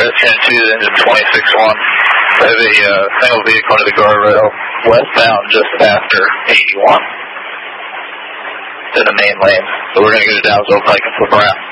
Red 10-2, engine 26-1. I have a single vehicle under the guardrail, westbound just after 81 to the main lane. So we're going to get it down so I can flip around.